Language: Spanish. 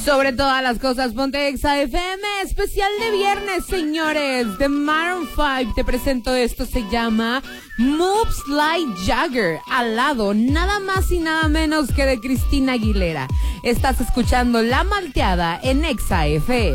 Sobre todas las cosas, ponte Exa FM, especial de viernes, señores, de Maroon 5. Te presento esto, se llama Moves Like Jagger, al lado nada más y nada menos que de Cristina Aguilera. Estás escuchando La Malteada en Exa FM.